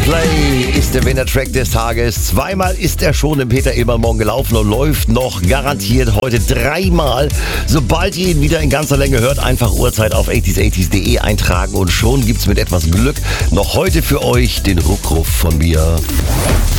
Coldplay ist der Winner-Track des Tages. Zweimal ist er schon im Peter Ebermorgen gelaufen und läuft noch garantiert heute dreimal. Sobald ihr ihn wieder in ganzer Länge hört, einfach Uhrzeit auf 80s80s.de eintragen und schon gibt's mit etwas Glück noch heute für euch den Rückruf von mir.